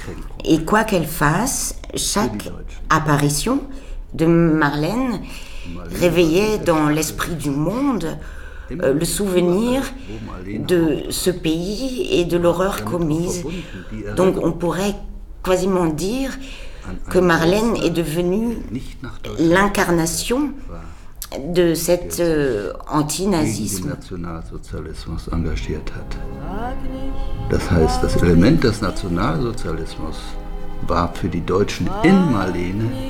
Et quoi qu'elle fasse, chaque apparition de Marlène réveillait dans l'esprit du monde le souvenir de ce pays et de l'horreur commise. Donc on pourrait quasiment dire que Marlène est devenue l'incarnation de cet antinazisme. Das heißt, das Element des Nationalsozialismus war für die Deutschen in Marlene